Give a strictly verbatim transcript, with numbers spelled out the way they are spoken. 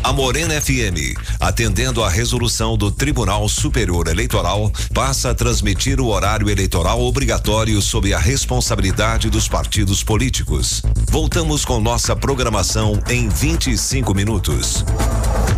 A Morena F M, atendendo à resolução do Tribunal Superior Eleitoral, passa a transmitir o horário eleitoral obrigatório sob a responsabilidade dos partidos políticos. Voltamos com nossa programação em vinte e cinco minutos.